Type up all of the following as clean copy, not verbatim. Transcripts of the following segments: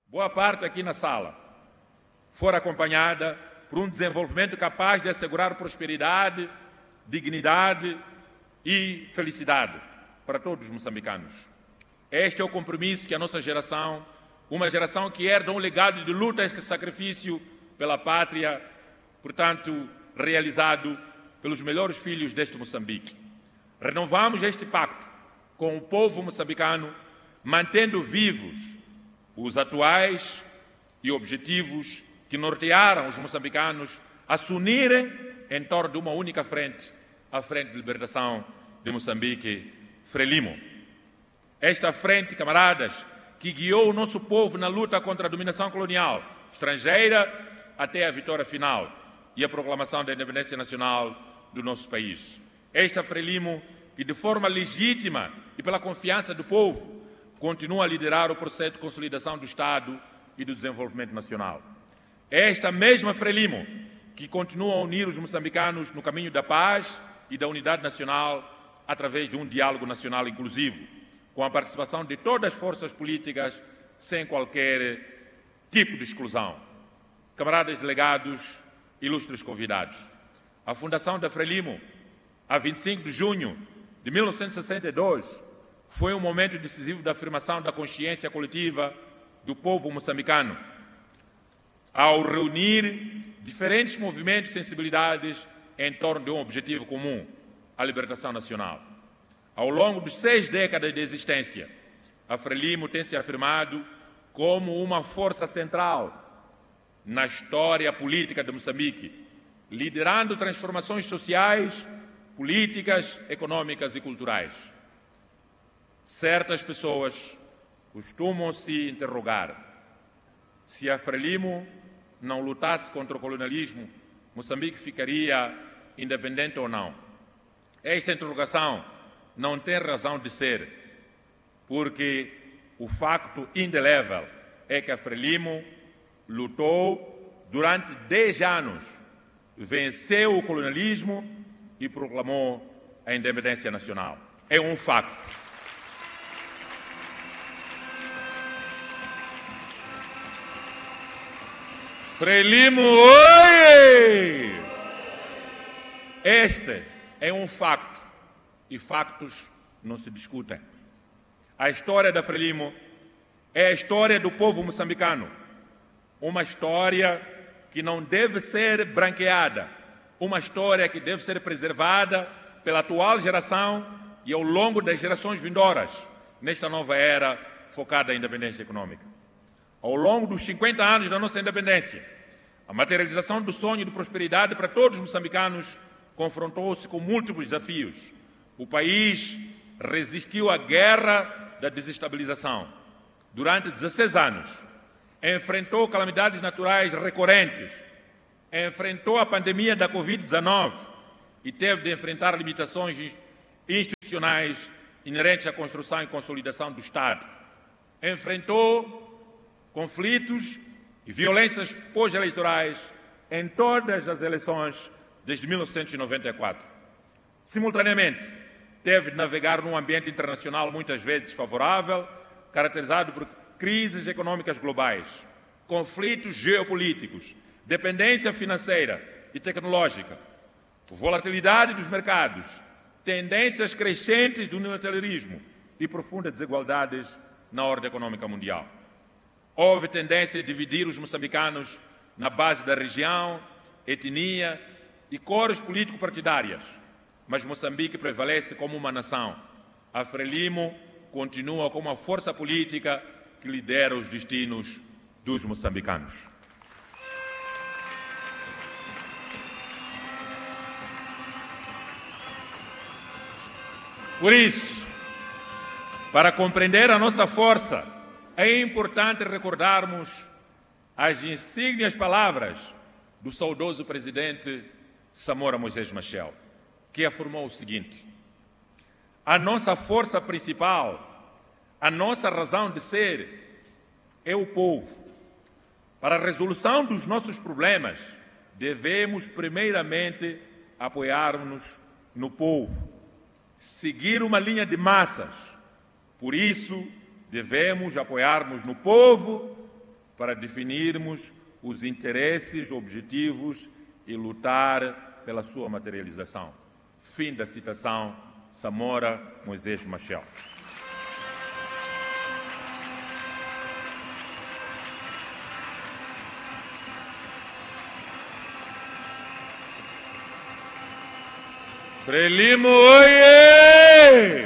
boa parte aqui na sala, for acompanhada por um desenvolvimento capaz de assegurar prosperidade, dignidade e felicidade para todos os moçambicanos. Este é o compromisso que a nossa geração, uma geração que herda um legado de luta e sacrifício pela pátria, portanto, realizado pelos melhores filhos deste Moçambique. Renovamos este pacto com o povo moçambicano, mantendo vivos os atuais e objetivos que nortearam os moçambicanos a se unirem em torno de uma única frente, a Frente de Libertação de Moçambique, Frelimo. Esta frente, camaradas, que guiou o nosso povo na luta contra a dominação colonial estrangeira até a vitória final e a proclamação da independência nacional do nosso país. Esta Frelimo, que de forma legítima e pela confiança do povo, continua a liderar o processo de consolidação do Estado e do desenvolvimento nacional. Esta mesma Frelimo, que continua a unir os moçambicanos no caminho da paz e da unidade nacional através de um diálogo nacional inclusivo, com a participação de todas as forças políticas, sem qualquer tipo de exclusão. Camaradas delegados, ilustres convidados, a fundação da Frelimo, a 25 de junho de 1962, foi um momento decisivo da afirmação da consciência coletiva do povo moçambicano, ao reunir diferentes movimentos e sensibilidades em torno de um objetivo comum, a libertação nacional. Ao longo de 6 décadas de existência, a Frelimo tem se afirmado como uma força central na história política de Moçambique, liderando transformações sociais, políticas, econômicas e culturais. Certas pessoas costumam se interrogar se a Frelimo não lutasse contra o colonialismo, Moçambique ficaria independente ou não. Esta interrogação não tem razão de ser, porque o facto indelével é que a Frelimo lutou durante 10 anos, venceu o colonialismo e proclamou a independência nacional. É um facto. Frelimo, oi! Este é um facto e factos não se discutem. A história da Frelimo é a história do povo moçambicano, uma história que não deve ser branqueada, uma história que deve ser preservada pela atual geração e ao longo das gerações vindouras, nesta nova era focada em independência econômica. Ao longo dos 50 anos da nossa independência, a materialização do sonho de prosperidade para todos os moçambicanos confrontou-se com múltiplos desafios. O país resistiu à guerra da desestabilização. Durante 16 anos, enfrentou calamidades naturais recorrentes, enfrentou a pandemia da Covid-19 e teve de enfrentar limitações institucionais inerentes à construção e consolidação do Estado. Enfrentou conflitos e violências pós-eleitorais em todas as eleições desde 1994. Simultaneamente, teve de navegar num ambiente internacional muitas vezes desfavorável, caracterizado por crises econômicas globais, conflitos geopolíticos, dependência financeira e tecnológica, volatilidade dos mercados, tendências crescentes do unilateralismo e profundas desigualdades na ordem econômica mundial. Houve tendência a dividir os moçambicanos na base da região, etnia e cores político-partidárias, mas Moçambique prevalece como uma nação. A Frelimo continua como uma força política que lidera os destinos dos moçambicanos. Por isso, para compreender a nossa força, é importante recordarmos as insígnias palavras do saudoso presidente Samora Moisés Machel, que afirmou o seguinte: a nossa força principal, a nossa razão de ser é o povo. Para a resolução dos nossos problemas, devemos primeiramente apoiar-nos no povo, seguir uma linha de massas. Por isso, devemos apoiar-nos no povo para definirmos os interesses, objetivos e lutar pela sua materialização. Fim da citação, Samora Moisés Machel. Frelimo, oiê!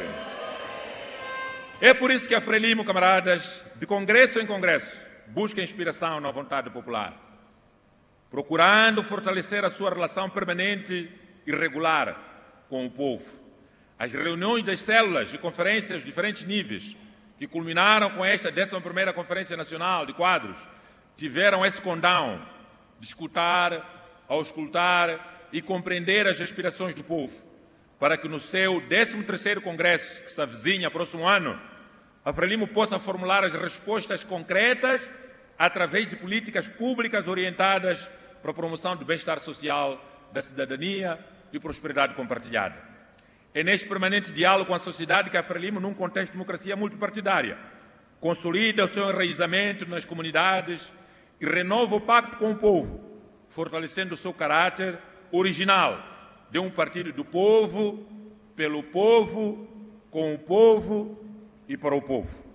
É por isso que a Frelimo, camaradas, de congresso em congresso, busca inspiração na vontade popular, procurando fortalecer a sua relação permanente e regular com o povo. As reuniões das células e conferências de diferentes níveis, que culminaram com esta 11ª Conferência Nacional de Quadros, tiveram esse condão de escutar, auscultar e compreender as aspirações do povo, para que no seu 13º Congresso, que se avizinha próximo ano, a Frelimo possa formular as respostas concretas através de políticas públicas orientadas para a promoção do bem-estar social, da cidadania e prosperidade compartilhada. É neste permanente diálogo com a sociedade que a Frelimo, num contexto de democracia multipartidária, consolida o seu enraizamento nas comunidades e renova o pacto com o povo, fortalecendo o seu caráter original de um partido do povo, pelo povo, com o povo e para o povo.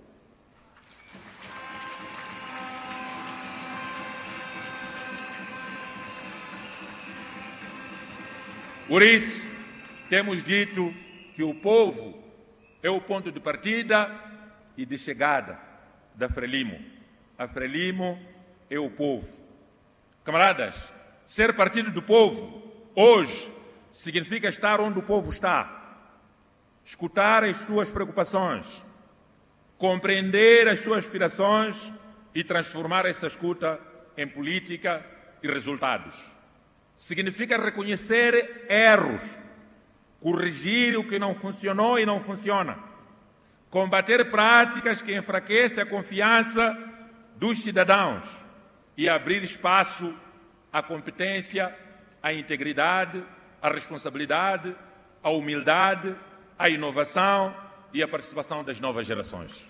Por isso, temos dito que o povo é o ponto de partida e de chegada da Frelimo. A Frelimo é o povo. Camaradas, ser partido do povo, hoje, significa estar onde o povo está, escutar as suas preocupações, compreender as suas aspirações e transformar essa escuta em política e resultados. Significa reconhecer erros, corrigir o que não funcionou e não funciona, combater práticas que enfraquecem a confiança dos cidadãos e abrir espaço à competência, à integridade, à responsabilidade, à humildade, à inovação e à participação das novas gerações.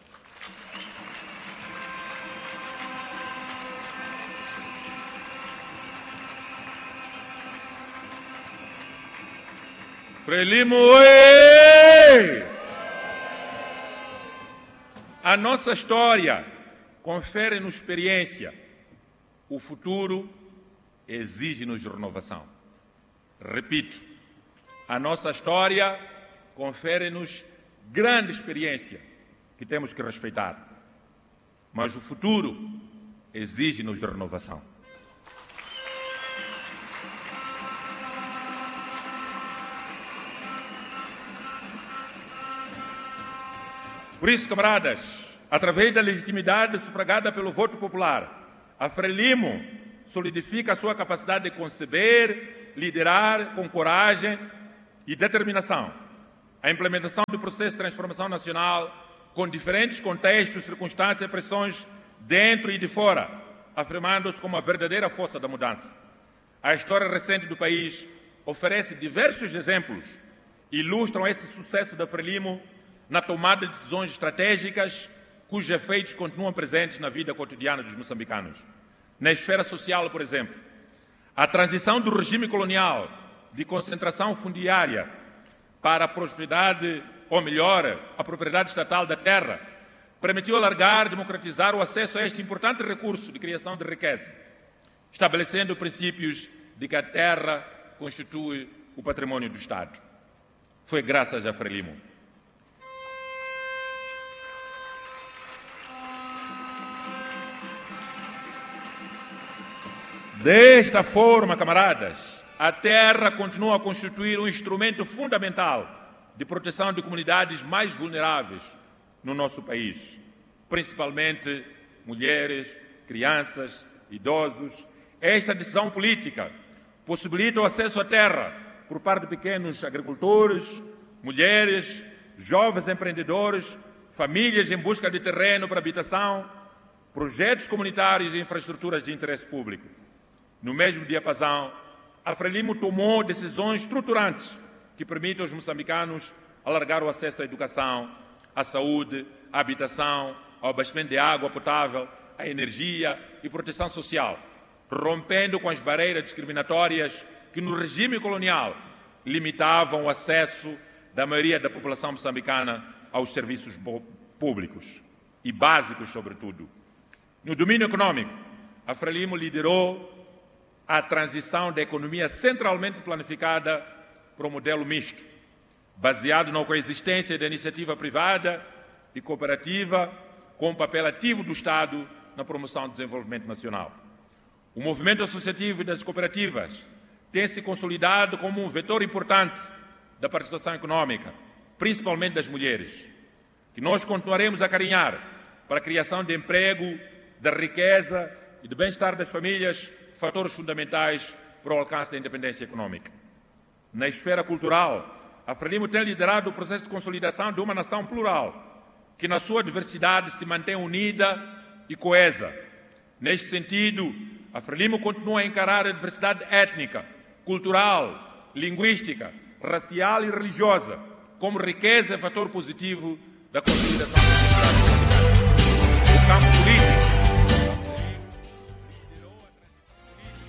Frelimo, oi! A nossa história confere-nos experiência. O futuro exige-nos renovação. Repito, a nossa história confere-nos grande experiência que temos que respeitar. Mas o futuro exige-nos renovação. Por isso, camaradas, através da legitimidade sufragada pelo voto popular, a Frelimo solidifica a sua capacidade de conceber, liderar com coragem e determinação a implementação do processo de transformação nacional com diferentes contextos, circunstâncias e pressões dentro e de fora, afirmando-se como a verdadeira força da mudança. A história recente do país oferece diversos exemplos e ilustram esse sucesso da Frelimo na tomada de decisões estratégicas cujos efeitos continuam presentes na vida cotidiana dos moçambicanos. Na esfera social, por exemplo, a transição do regime colonial de concentração fundiária para a prosperidade, ou melhor, a propriedade estatal da terra, permitiu alargar e democratizar o acesso a este importante recurso de criação de riqueza, estabelecendo princípios de que a terra constitui o patrimônio do Estado. Foi graças a Frelimo. Desta forma, camaradas, a terra continua a constituir um instrumento fundamental de proteção de comunidades mais vulneráveis no nosso país, principalmente mulheres, crianças, idosos. Esta decisão política possibilita o acesso à terra por parte de pequenos agricultores, mulheres, jovens empreendedores, famílias em busca de terreno para habitação, projetos comunitários e infraestruturas de interesse público. No mesmo diapasão, a Frelimo tomou decisões estruturantes que permitem aos moçambicanos alargar o acesso à educação, à saúde, à habitação, ao abastecimento de água potável, à energia e proteção social, rompendo com as barreiras discriminatórias que no regime colonial limitavam o acesso da maioria da população moçambicana aos serviços públicos e básicos, sobretudo. No domínio econômico, a Frelimo liderou a transição da economia centralmente planificada para um modelo misto, baseado na coexistência da iniciativa privada e cooperativa, com o papel ativo do Estado na promoção do desenvolvimento nacional. O movimento associativo das cooperativas tem se consolidado como um vetor importante da participação econômica, principalmente das mulheres, que nós continuaremos a acarinhar para a criação de emprego, da riqueza e do bem-estar das famílias, fatores fundamentais para o alcance da independência econômica. Na esfera cultural, a Frelimo tem liderado o processo de consolidação de uma nação plural, que na sua diversidade se mantém unida e coesa. Neste sentido, a Frelimo continua a encarar a diversidade étnica, cultural, linguística, racial e religiosa como riqueza e fator positivo da consolidação da sociedade.